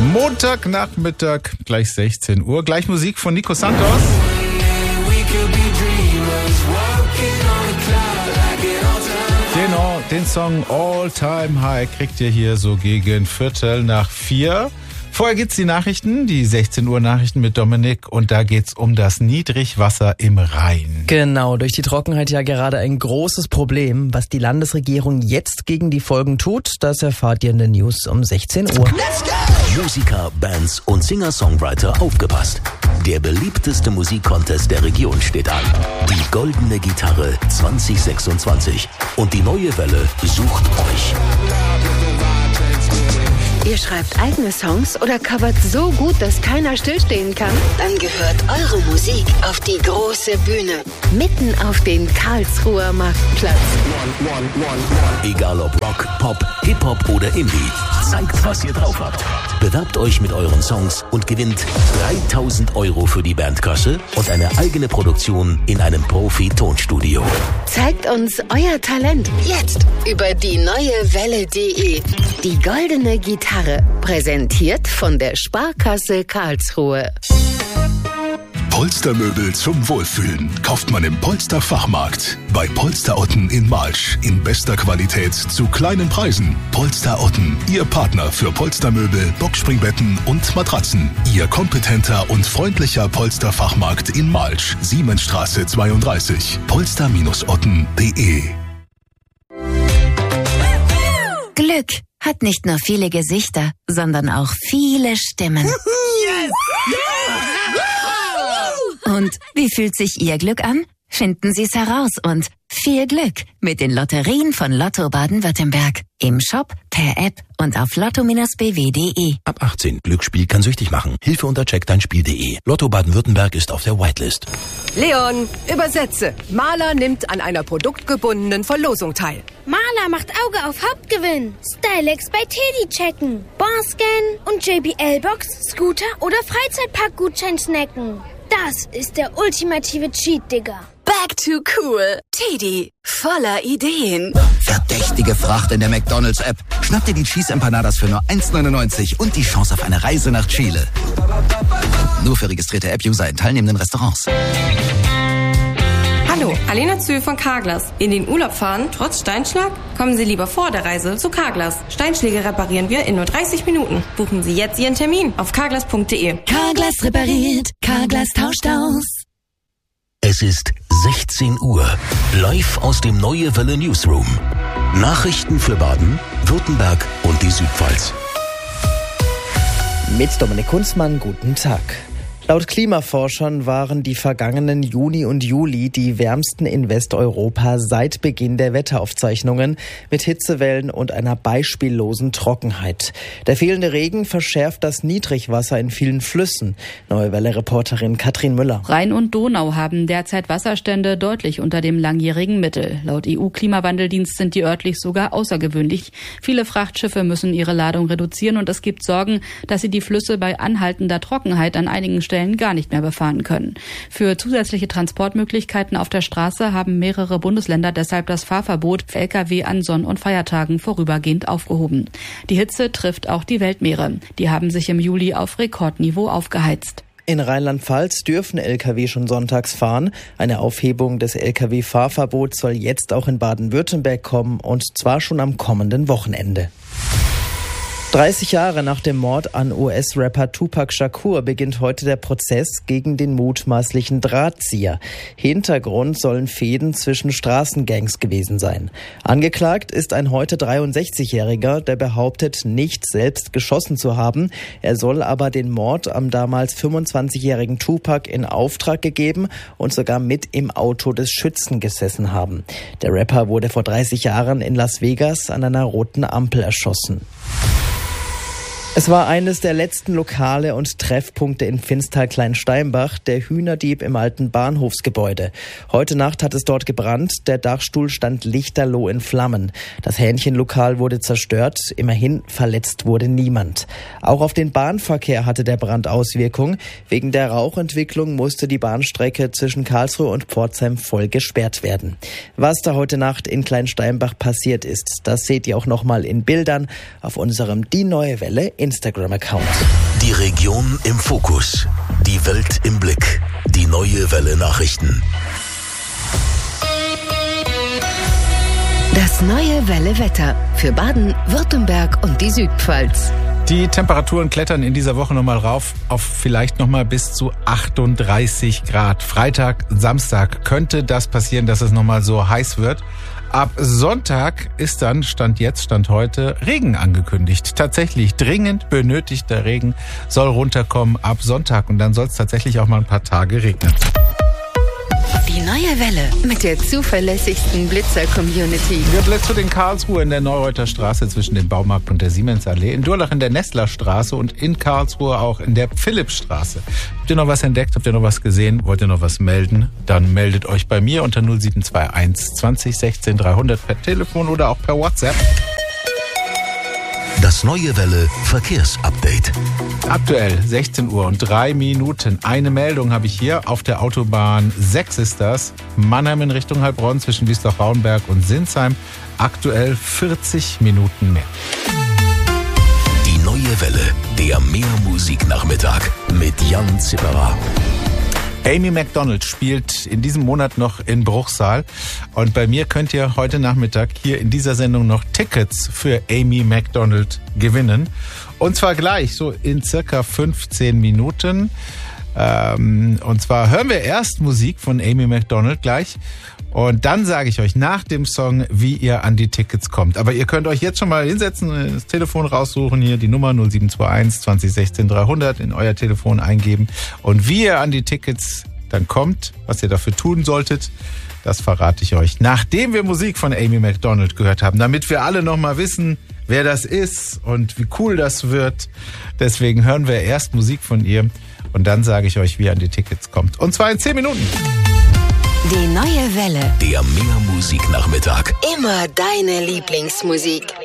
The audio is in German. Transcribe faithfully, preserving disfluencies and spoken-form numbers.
Montagnachmittag, gleich sechzehn Uhr. Gleich Musik von Nico Santos. Genau, den Song All Time High kriegt ihr hier so gegen Viertel nach vier. Vorher gibt's die Nachrichten, die sechzehn Uhr Nachrichten mit Dominik, und da geht's um das Niedrigwasser im Rhein. Genau, durch die Trockenheit ja gerade ein großes Problem. Was die Landesregierung jetzt gegen die Folgen tut, das erfahrt ihr in den News um sechzehn Uhr. Let's go! Musiker, Bands und Singer-Songwriter, aufgepasst. Der beliebteste Musikcontest der Region steht an. Die Goldene Gitarre zwanzig sechsundzwanzig. Und die Neue Welle sucht euch. Ihr schreibt eigene Songs oder covert so gut, dass keiner stillstehen kann? Dann gehört eure Musik auf die große Bühne. Mitten auf den Karlsruher Marktplatz. Egal ob Rock, Pop, Hip-Hop oder Indie. Zeigt, was ihr drauf habt. Bewerbt euch mit euren Songs und gewinnt dreitausend Euro für die Bandkasse und eine eigene Produktion in einem Profi-Tonstudio. Zeigt uns euer Talent jetzt über die neue welle punkt de. Die Goldene Gitarre, präsentiert von der Sparkasse Karlsruhe. Polstermöbel zum Wohlfühlen kauft man im Polster-Fachmarkt. Bei Polster-Otten in Malsch in bester Qualität zu kleinen Preisen. Polster-Otten, Ihr Partner für Polstermöbel, Boxspringbetten und Matratzen. Ihr kompetenter und freundlicher Polster-Fachmarkt in Malsch, Siemensstraße zweiunddreißig. polster otten punkt de. Glück hat nicht nur viele Gesichter, sondern auch viele Stimmen. Und wie fühlt sich Ihr Glück an? Finden Sie es heraus und viel Glück mit den Lotterien von Lotto Baden-Württemberg. Im Shop, per App und auf lotto b w punkt de. Ab achtzehn. Glücksspiel kann süchtig machen. Hilfe unter check dein spiel punkt de. Lotto Baden-Württemberg ist auf der Whitelist. Leon, übersetze. Maler nimmt an einer produktgebundenen Verlosung teil. Maler macht Auge auf Hauptgewinn. Stylex bei Teddy checken. Barscan und J B L-Box, Scooter oder Freizeitparkgutschein snacken. Das ist der ultimative Cheat, Digga. Back to cool. Teddy, voller Ideen. Verdächtige Fracht in der McDonald's-App. Schnapp dir die Cheese Empanadas für nur eins neunundneunzig und die Chance auf eine Reise nach Chile. Nur für registrierte App-User in teilnehmenden Restaurants. Hallo, Alena Zühl von Carglass. In den Urlaub fahren, trotz Steinschlag? Kommen Sie lieber vor der Reise zu Carglass. Steinschläge reparieren wir in nur dreißig Minuten. Buchen Sie jetzt Ihren Termin auf carglass punkt de. Carglass repariert, Carglass tauscht aus. Es ist sechzehn Uhr. Live aus dem Neue Welle Newsroom. Nachrichten für Baden, Württemberg und die Südpfalz. Mit Dominik Kunzmann, guten Tag. Laut Klimaforschern waren die vergangenen Juni und Juli die wärmsten in Westeuropa seit Beginn der Wetteraufzeichnungen mit Hitzewellen und einer beispiellosen Trockenheit. Der fehlende Regen verschärft das Niedrigwasser in vielen Flüssen. Neue Welle-Reporterin Katrin Müller. Rhein und Donau haben derzeit Wasserstände deutlich unter dem langjährigen Mittel. Laut E U-Klimawandeldienst sind die örtlich sogar außergewöhnlich. Viele Frachtschiffe müssen ihre Ladung reduzieren und es gibt Sorgen, dass sie die Flüsse bei anhaltender Trockenheit an einigen Stellen gar nicht mehr befahren können. Für zusätzliche Transportmöglichkeiten auf der Straße haben mehrere Bundesländer deshalb das Fahrverbot für L K W an Sonn- und Feiertagen vorübergehend aufgehoben. Die Hitze trifft auch die Weltmeere. Die haben sich im Juli auf Rekordniveau aufgeheizt. In Rheinland-Pfalz dürfen L K W schon sonntags fahren. Eine Aufhebung des L K W-Fahrverbots soll jetzt auch in Baden-Württemberg kommen, und zwar schon am kommenden Wochenende. dreißig Jahre nach dem Mord an U S-Rapper Tupac Shakur beginnt heute der Prozess gegen den mutmaßlichen Drahtzieher. Hintergrund sollen Fehden zwischen Straßengangs gewesen sein. Angeklagt ist ein heute dreiundsechzigjähriger, der behauptet, nicht selbst geschossen zu haben. Er soll aber den Mord am damals fünfundzwanzigjährigen Tupac in Auftrag gegeben und sogar mit im Auto des Schützen gesessen haben. Der Rapper wurde vor dreißig Jahren in Las Vegas an einer roten Ampel erschossen. Es war eines der letzten Lokale und Treffpunkte in Finstal-Kleinsteinbach, der Hühnerdieb im alten Bahnhofsgebäude. Heute Nacht hat es dort gebrannt, der Dachstuhl stand lichterloh in Flammen. Das Hähnchenlokal wurde zerstört, immerhin verletzt wurde niemand. Auch auf den Bahnverkehr hatte der Brand Auswirkung. Wegen der Rauchentwicklung musste die Bahnstrecke zwischen Karlsruhe und Pforzheim voll gesperrt werden. Was da heute Nacht in Kleinsteinbach passiert ist, das seht ihr auch nochmal in Bildern auf unserem Die Neue Welle Instagram-Account. Die Region im Fokus. Die Welt im Blick. Die Neue Welle Nachrichten. Das Neue Welle Wetter für Baden, Württemberg und die Südpfalz. Die Temperaturen klettern in dieser Woche nochmal rauf auf vielleicht nochmal bis zu achtunddreißig Grad. Freitag, Samstag könnte das passieren, dass es nochmal so heiß wird. Ab Sonntag ist dann, Stand jetzt, Stand heute, Regen angekündigt. Tatsächlich dringend benötigter Regen soll runterkommen ab Sonntag und dann soll es tatsächlich auch mal ein paar Tage regnen. Die Neue Welle mit der zuverlässigsten Blitzer-Community. Wir blitzen in Karlsruhe in der Neureuther Straße zwischen dem Baumarkt und der Siemens-Allee, in Durlach in der Nestlerstraße und in Karlsruhe auch in der Philippsstraße. Habt ihr noch was entdeckt? Habt ihr noch was gesehen? Wollt ihr noch was melden? Dann meldet euch bei mir unter null sieben zwei eins zwanzig sechzehn dreihundert per Telefon oder auch per WhatsApp. Das Neue Welle Verkehrsupdate. Aktuell sechzehn Uhr und drei Minuten. Eine Meldung habe ich hier. Auf der Autobahn sechs ist das. Mannheim in Richtung Heilbronn zwischen Wiesloch-Rauenberg und Sinsheim. Aktuell vierzig Minuten mehr. Die Neue Welle, der Mehrmusiknachmittag mit Jan Zipperer. Amy Macdonald spielt in diesem Monat noch in Bruchsal und bei mir könnt ihr heute Nachmittag hier in dieser Sendung noch Tickets für Amy Macdonald gewinnen. Und zwar gleich, so in circa fünfzehn Minuten. Ähm, und zwar hören wir erst Musik von Amy Macdonald gleich und dann sage ich euch nach dem Song, wie ihr an die Tickets kommt. Aber ihr könnt euch jetzt schon mal hinsetzen, das Telefon raussuchen, hier die Nummer null sieben zwei eins zwanzig sechzehn dreihundert in euer Telefon eingeben. Und wie ihr an die Tickets dann kommt, was ihr dafür tun solltet, das verrate ich euch, nachdem wir Musik von Amy Macdonald gehört haben, damit wir alle nochmal wissen, wer das ist und wie cool das wird. Deswegen hören wir erst Musik von ihr und dann sage ich euch, wie ihr an die Tickets kommt. Und zwar in zehn Minuten. Die Neue Welle. Der Mehrmusiknachmittag. Immer deine Lieblingsmusik.